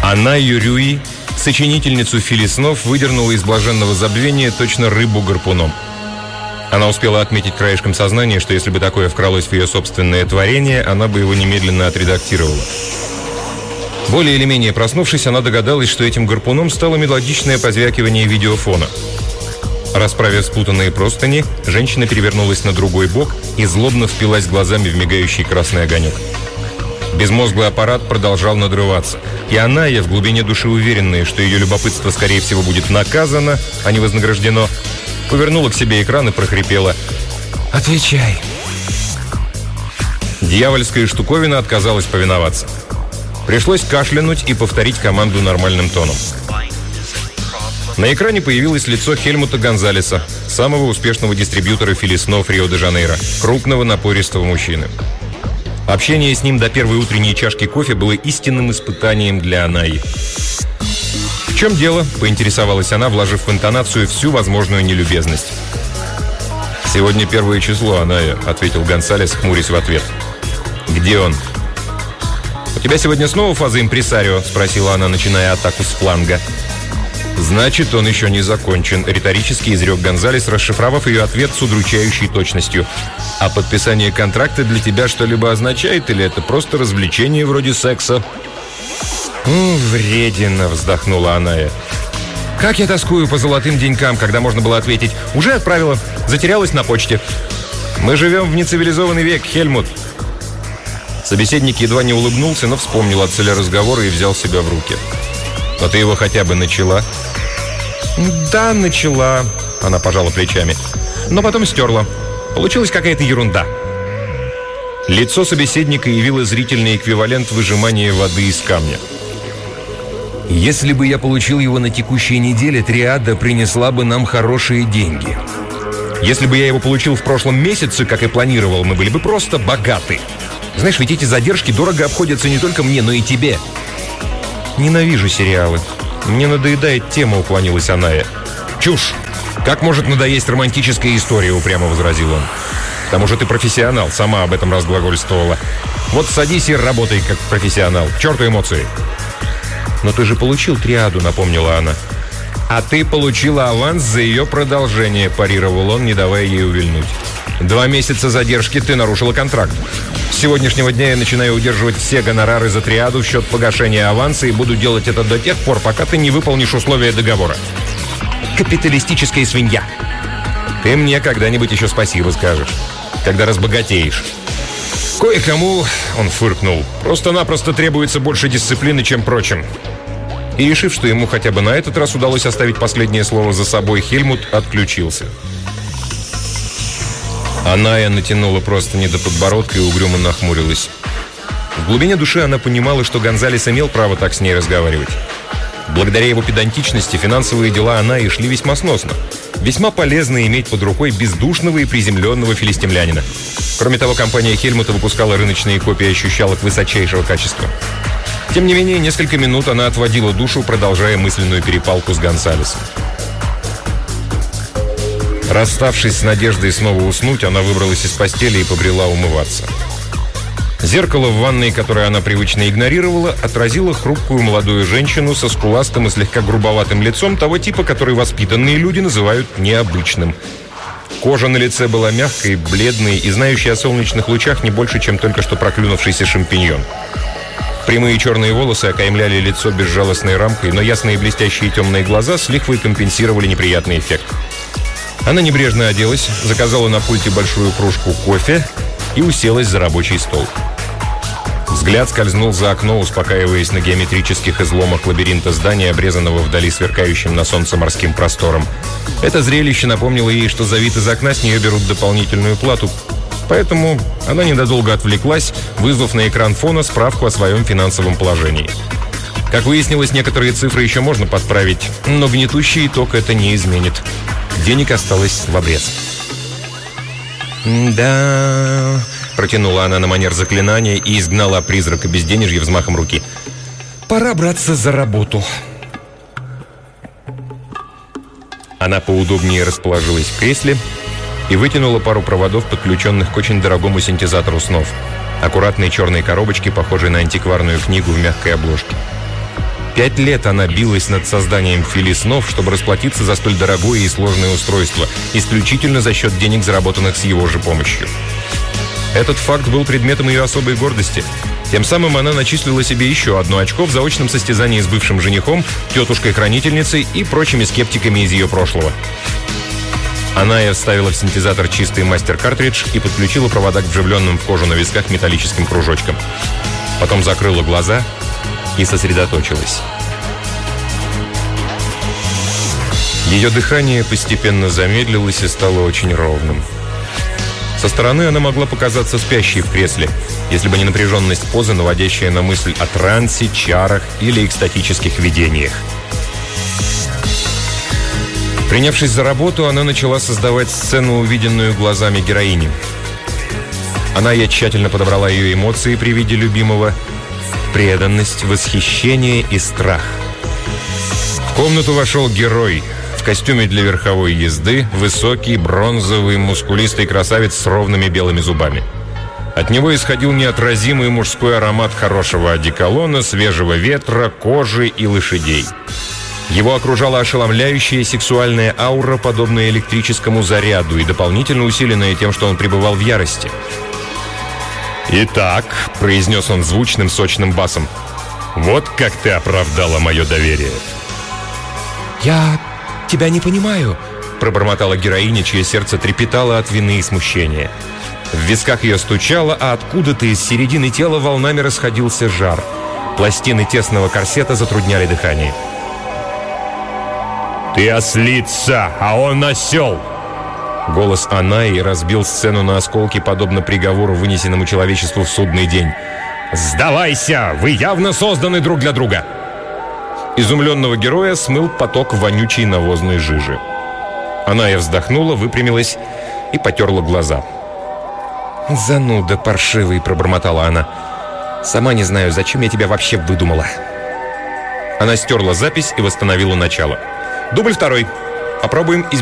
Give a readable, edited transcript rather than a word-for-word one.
Она Юрюи, сочинительницу Фили снов, выдернула из блаженного забвения точно рыбу гарпуном. Она успела отметить краешком сознания, что если бы такое вкралось в ее собственное творение, она бы его немедленно отредактировала. Более или менее проснувшись, она догадалась, что этим гарпуном стало мелодичное позвякивание видеофона. Расправив спутанные простыни, женщина перевернулась на другой бок и злобно впилась глазами в мигающий красный огонек. Безмозглый аппарат продолжал надрываться, и она, в глубине души уверенная, что ее любопытство, скорее всего, будет наказано, а не вознаграждено, повернула к себе экран и прохрипела: «Отвечай». Дьявольская штуковина отказалась повиноваться. Пришлось кашлянуть и повторить команду нормальным тоном. На экране появилось лицо Хельмута Гонзалеса, самого успешного дистрибьютора Фили снов Рио-де-Жанейро, крупного напористого мужчины. Общение с ним до первой утренней чашки кофе было истинным испытанием для Анаи. «В чем дело?» – поинтересовалась она, вложив в интонацию всю возможную нелюбезность. «Сегодня 1 число, Аная», – ответил Гонсалес, хмурясь в ответ. «Где он?» «У тебя сегодня снова фаза импресарио?» – спросила она, начиная атаку с фланга. «Значит, он еще не закончен», – риторически изрек Гонзалес, расшифровав ее ответ с удручающей точностью. «А подписание контракта для тебя что-либо означает, или это просто развлечение вроде секса?» «Вредина», – вздохнула Аная. «Как я тоскую по золотым денькам, когда можно было ответить: уже отправила, затерялась на почте. Мы живем в нецивилизованный век, Хельмут». Собеседник едва не улыбнулся, но вспомнил о цели разговора и взял себя в руки. «Но ты его хотя бы начала?» «Да, начала», — она пожала плечами. «Но потом стерла. Получилась какая-то ерунда». Лицо собеседника явило зрительный эквивалент выжимания воды из камня. «Если бы я получил его на текущей неделе, триада принесла бы нам хорошие деньги. Если бы я его получил в прошлом месяце, как и планировал, мы были бы просто богаты. Знаешь, ведь эти задержки дорого обходятся не только мне, но и тебе». «Ненавижу сериалы. Мне надоедает тема», — уклонилась Аная. «Чушь! Как может надоесть романтическая история?» — упрямо возразил он. «К тому же ты профессионал, сама об этом разглагольствовала. Вот садись и работай как профессионал. К черту эмоции!» «Но ты же получил триаду», — напомнила она. «А ты получила аванс за ее продолжение», — парировал он, не давая ей увильнуть. 2 месяца задержки, ты нарушила контракт. С сегодняшнего дня я начинаю удерживать все гонорары за триаду в счет погашения аванса и буду делать это до тех пор, пока ты не выполнишь условия договора. Капиталистическая свинья. Ты мне когда-нибудь еще спасибо скажешь, когда разбогатеешь. Кое-кому, он фыркнул, просто-напросто требуется больше дисциплины, чем прочим. И решив, что ему хотя бы на этот раз удалось оставить последнее слово за собой, Хельмут отключился. Аная натянула простыни до подбородка и угрюмо нахмурилась. В глубине души она понимала, что Гонзалес имел право так с ней разговаривать. Благодаря его педантичности финансовые дела Анаи шли весьма сносно. Весьма полезно иметь под рукой бездушного и приземленного филистимлянина. Кроме того, компания Хельмута выпускала рыночные копии ощущалок высочайшего качества. Тем не менее, несколько минут она отводила душу, продолжая мысленную перепалку с Гонсалесом. Расставшись с надеждой снова уснуть, она выбралась из постели и побрела умываться. Зеркало в ванной, которое она привычно игнорировала, отразило хрупкую молодую женщину со скуластым и слегка грубоватым лицом того типа, который воспитанные люди называют необычным. Кожа на лице была мягкой, бледной и знающей о солнечных лучах не больше, чем только что проклюнувшийся шампиньон. Прямые черные волосы окаймляли лицо безжалостной рамкой, но ясные блестящие темные глаза с лихвой компенсировали неприятный эффект. Она небрежно оделась, заказала на пульте большую кружку кофе и уселась за рабочий стол. Взгляд скользнул за окно, успокаиваясь на геометрических изломах лабиринта здания, обрезанного вдали сверкающим на солнце морским простором. Это зрелище напомнило ей, что за вид из окна с нее берут дополнительную плату, поэтому она ненадолго отвлеклась, вызвав на экран фона справку о своем финансовом положении. Как выяснилось, некоторые цифры еще можно подправить, но гнетущий итог это не изменит. Денег осталось в обрез. «Да...» — протянула она на манер заклинания и изгнала призрака безденежья взмахом руки. «Пора браться за работу». Она поудобнее расположилась в кресле и вытянула пару проводов, подключенных к очень дорогому синтезатору снов. Аккуратной черной коробочке, похожей на антикварную книгу в мягкой обложке. 5 лет она билась над созданием Филиснов, чтобы расплатиться за столь дорогое и сложное устройство, исключительно за счет денег, заработанных с его же помощью. Этот факт был предметом ее особой гордости. Тем самым она начислила себе еще одно очко в заочном состязании с бывшим женихом, тетушкой-хранительницей и прочими скептиками из ее прошлого. Аная вставила в синтезатор чистый мастер-картридж и подключила провода к вживленным в кожу на висках металлическим кружочкам. Потом закрыла глаза и сосредоточилась. Ее дыхание постепенно замедлилось и стало очень ровным. Со стороны она могла показаться спящей в кресле, если бы не напряженность позы, наводящая на мысль о трансе, чарах или экстатических видениях. Принявшись за работу, она начала создавать сцену, увиденную глазами героини. Аная тщательно подобрала ее эмоции при виде любимого: преданность, восхищение и страх. В комнату вошел герой в костюме для верховой езды, высокий, бронзовый, мускулистый красавец с ровными белыми зубами. От него исходил неотразимый мужской аромат хорошего одеколона, свежего ветра, кожи и лошадей. Его окружала ошеломляющая сексуальная аура, подобная электрическому заряду и дополнительно усиленная тем, что он пребывал в ярости. «Итак», — произнес он звучным, сочным басом, — «вот как ты оправдала мое доверие». «Я тебя не понимаю», — пробормотала героиня, чье сердце трепетало от вины и смущения. В висках ее стучало, а откуда-то из середины тела волнами расходился жар. Пластины тесного корсета затрудняли дыхание. «Ты ослица, а он осел!» Голос Анаи разбил сцену на осколки, подобно приговору, вынесенному человечеству в судный день. «Сдавайся! Вы явно созданы друг для друга!» Изумленного героя смыл поток вонючей навозной жижи. Аная вздохнула, выпрямилась и потерла глаза. «Зануда паршивый», — пробормотала она. «Сама не знаю, зачем я тебя вообще выдумала». Она стерла запись и восстановила начало. Дубль 2. Попробуем